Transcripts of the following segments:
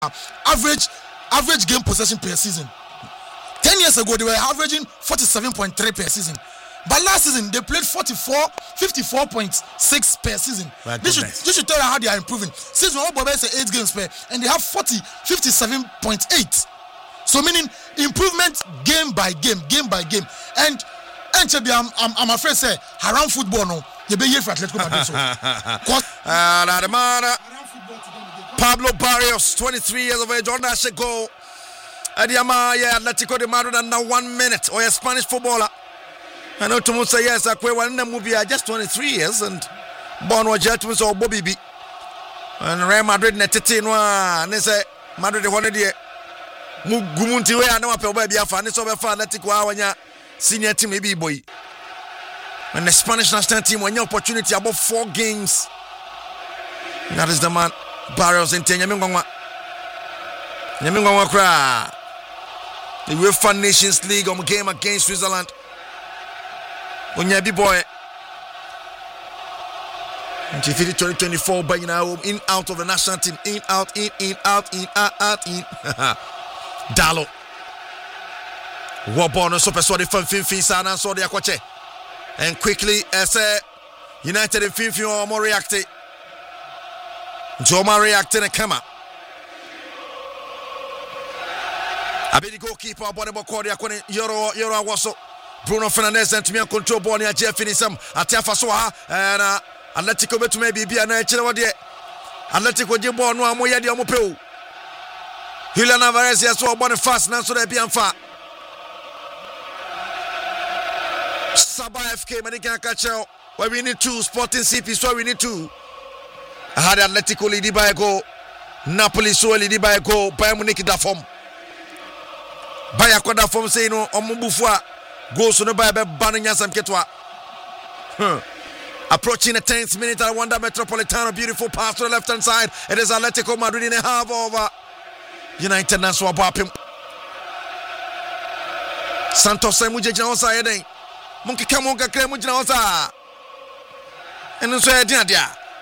average game possession per season. 10 years ago, they were averaging 47.3 per season. But last season, they played 54.6 per season. This should tell you how they are improving. Since all Bobe say 8 games per, and they have 57.8. So meaning improvement game by game. And I'm afraid say around football no, you be here for Atletico Madrid. Pablo Barrios, 23 years of age, on that should go. Adiama, Atletico de Madrid, and now 1 minute, or a Spanish footballer. I know to say yes, I quit one movie, just 23 years, and born was Jetmus or Bobby B. And Real Madrid, Netetino, and they say Madrid, one day. Mugumunti, I know a baby, I found it over for Atletico, when you're senior team, maybe boy. And the Spanish national team, when your opportunity about 4 games, that is the man, Barrios in Tenyamingwa. Yamingwa Kra. The UEFA Nations League on game against Switzerland. Onyabi boy. And 2024 by now in out of the national team. In out. Dalo. Wabono so persuaded from Finfin Sana so the Aquache. And quickly as United and Finfin or more reacted. Joma reacted and come up. Abedi goalkeeper body ball Diakone Euro Awaso. Bruno Fernandes and Timian control ball near Jeff Finisam. Atiafa Soha and Atletico bet maybe be an Chilawadi. Atletico Jimbo no Amoya di Amopeu. Julian Alvarez has so born fast now so they be far. Saba FK Medican Catcher. Where we need 2 Sporting CP, so we need 2. I had Atletico lead by a goal. Napoli so lead by a goal. Bayern Munich da form. Bayern Koda form say no Omubufwa. Goes to the Bible banning Yansam Ketwa. Approaching the 10th minute at Wanda Metropolitano. Beautiful pass to the left hand side. It is Atletico Madrid in a half over United Nassau Bapim. Santos Muja Janosa Eden. Monkey Kamonka Kremujanosa. And so I did.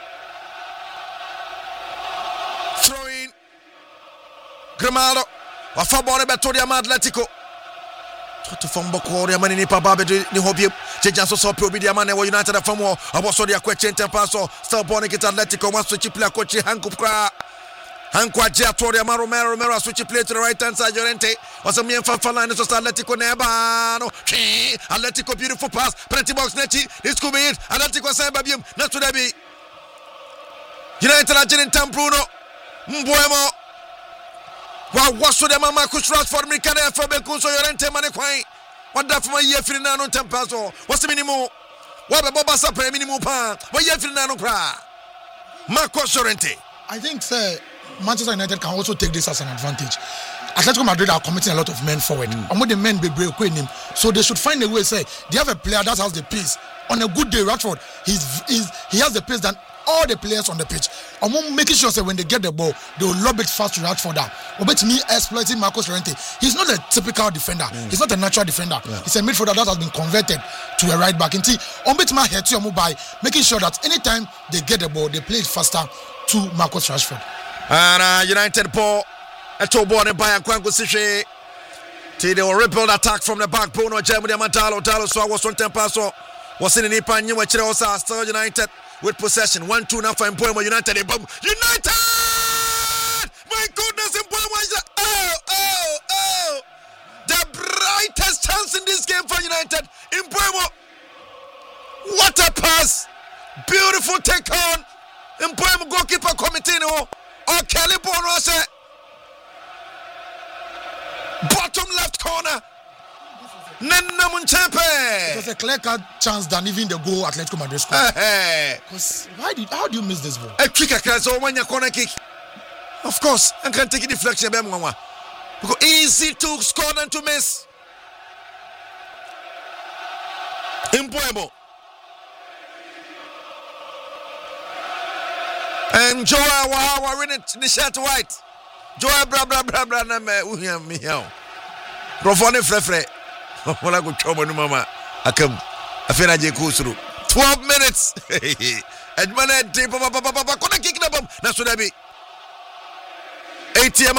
Throwing Gramado. A Fabone Batoria Atletico. To form Bokoria Manini Pababe ni Hobby, Jajanso Sopo Bidiamane were United from war. I was already a question passo, still born against Atletico, wants to chip play coach Hankupra. Hankwa Jatoria Romero switch play to the right hand side. Llorente was a mere Fafalan, so Atletico Nebano. Atletico beautiful pass, penalty box Nechi. This could be it. Atletico Sababium, not to be United Argentine Tampruno Mbuemo. What should the Marcus Rashford make a for Becuso Llorente Manequai? What that for my year Fernando Tempaso? What's the minimum? What about Bobasa Pre minimum pan? What year Fernando Cra? Marcos Llorente. I think Manchester United can also take this as an advantage. Atletico Madrid are committing a lot of men forward. And when the men be break him, so they should find a way. Say they have a player that has the pace. On a good day, Rashford, he has the pace than all the players on the pitch. I'm making sure that when they get the ball, they will lob it fast to Rashford. But me exploiting Marcos Llorente. He's not a typical defender. He's not a natural defender. He's a midfielder that has been converted to a right back. And my head to by making sure that anytime they get the ball, they play it faster to Marcus Rashford. And United ball, a toe ball and by a Kwango Siche. They will rebuild attack from the back. Bruno Germany Matalo Dalo so I was on Tempaso. Was in the Nipan, you were still United with possession. 1-2 now for Mpoemo United. United! My goodness, Mpoemo! Oh! The brightest chance in this game for United. Mpoemo! What a pass! Beautiful take on. Mpoemo goalkeeper Comitino. Oh, Kelly Bonrose. Bottom left corner. Nana Munchepe. It was a clear-cut chance than even the goal Atletico Madrid scored. Because how do you miss this ball? A kick across or when you corner kick. Of course, I can take a deflection. Because easy to score than to miss. Mpoemo. And Joa Wahawa win it the shirt white. Joa bra na me uhia me here. Profone frefre. Wala go chomo no mama. Akam. Afena je kusuru. 12 minutes. Edmane de papa kona kick na bam. Na so da bi. ATM